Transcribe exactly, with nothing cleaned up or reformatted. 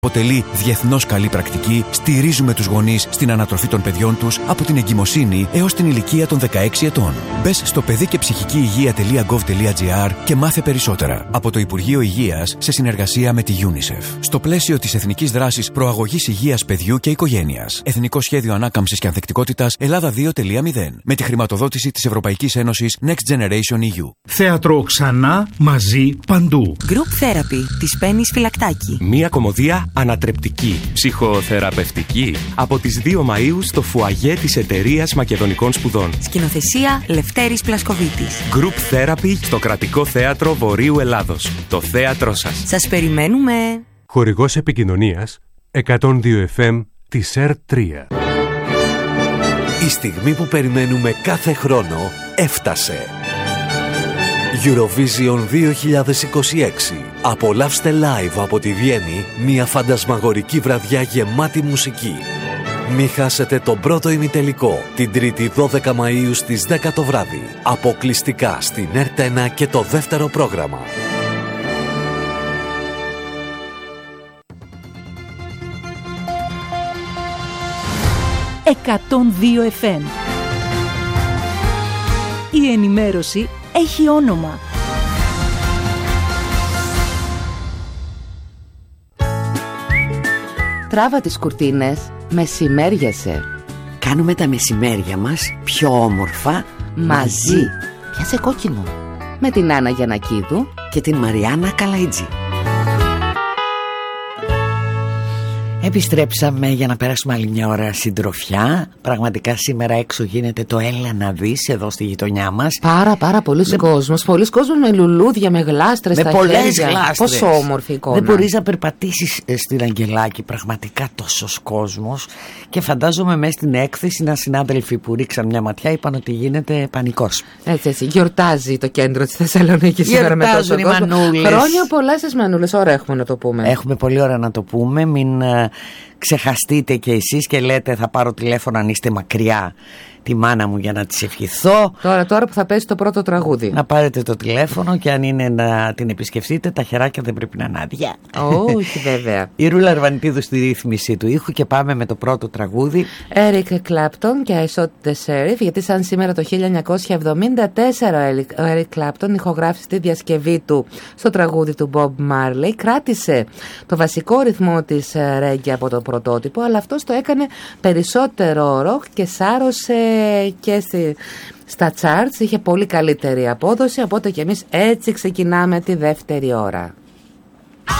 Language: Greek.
αποτελεί διεθνώς καλή πρακτική, στηρίζουμε τους γονείς στην ανατροφή των παιδιών τους από την εγκυμοσύνη έως την ηλικία των δεκαέξι ετών. Μπες στο παιδί και ψυχική υγεία τελεία γκοβ τελεία τζι άρ και μάθε περισσότερα από το Υπουργείο Υγείας σε συνεργασία με τη UNICEF. Στο πλαίσιο της Εθνικής Δράσης Προαγωγής Υγείας Παιδιού και Οικογένειας. Εθνικό Σχέδιο Ανάκαμψης και Ανθεκτικότητας Ελλάδα δύο τελεία μηδέν. Με τη χρηματοδότηση της Ευρωπαϊκής Ένωσης Next Generation ι γιου. Θέατρο ξανά, μαζί, παντού. Group Therapy της Πέννης Φυλακτάκη. Μία κωμωδία ανατρεπτική, ψυχοθεραπευτική, από τις δύο Μαΐου στο φουαγέ της Εταιρείας Μακεδονικών Σπουδών. Σκηνοθεσία Λευτέρης Πλασκοβίτης. Group Therapy στο Κρατικό Θέατρο Βορείου Ελλάδος. Το θέατρό σας. Σας περιμένουμε. Χορηγός επικοινωνίας εκατόν δύο εφ εμ της ΕΡ τρία. Η στιγμή που περιμένουμε κάθε χρόνο έφτασε. Eurovision δύο χιλιάδες είκοσι έξι. Απολαύστε live από τη Βιέννη μια φαντασμαγορική βραδιά γεμάτη μουσική. Μη χάσετε τον πρώτο ημιτελικό την Τρίτη δώδεκα Μαΐου στις δέκα το βράδυ. Αποκλειστικά στην ΕΡΤ ένα και το δεύτερο πρόγραμμα. εκατόν δύο εφ εμ. Η ενημέρωση έχει όνομα. Τράβα τις κουρτίνες, μεσημέριασε. Κάνουμε τα μεσημέρια μας πιο όμορφα μαζί. Πιάσε κόκκινο. Με την Άννα Γιαννακίδου και την Μαριάννα Καλαϊτζή. Επιστρέψαμε για να περάσουμε άλλη μια ώρα συντροφιά. Πραγματικά σήμερα έξω γίνεται το έλα να δεις εδώ στη γειτονιά μας. Πάρα πάρα πολλοί με... κόσμος. Πολλοί κόσμος με λουλούδια, με γλάστρες με στα πολλές χέρια. Γλάστρες. Πόσο όμορφη εικόνα. Δεν μπορείς να περπατήσεις στην Αγγελάκη. Πραγματικά τόσος κόσμος. Και φαντάζομαι μέσα στην έκθεση να συνάδελφοι που ρίξαν μια ματιά είπαν ότι γίνεται πανικός. Έτσι έτσι. Γιορτάζει το κέντρο της Θεσσαλονίκης σήμερα με τόσο κόσμο. Μανούλες. Χρόνια πολλά στις μανούλες. Ώρα έχουμε να το πούμε. Έχουμε πολλή ώρα να το πούμε. Μην ξεχαστείτε και εσείς και λέτε θα πάρω τηλέφωνο αν είστε μακριά τη μάνα μου για να της ευχηθώ. Τώρα, τώρα που θα πέσει το πρώτο τραγούδι. Να πάρετε το τηλέφωνο και αν είναι να την επισκεφτείτε, τα χεράκια δεν πρέπει να είναι άδεια. Όχι βέβαια. Η Ρούλα Αρβανιτίδου στη ρύθμιση του ήχου και πάμε με το πρώτο τραγούδι. Eric Clapton και I Shot the Sheriff, γιατί σαν σήμερα το χίλια εννιακόσια εβδομήντα τέσσερα ο Eric Clapton ηχογράφησε τη διασκευή του στο τραγούδι του Bob Marley. Κράτησε το βασικό ρυθμό της reggae από το πρωτότυπο, αλλά αυτός το έκανε περισσότερο rock και σάρωσε και στη, στα charts, είχε πολύ καλύτερη απόδοση, οπότε και εμείς έτσι ξεκινάμε τη δεύτερη ώρα.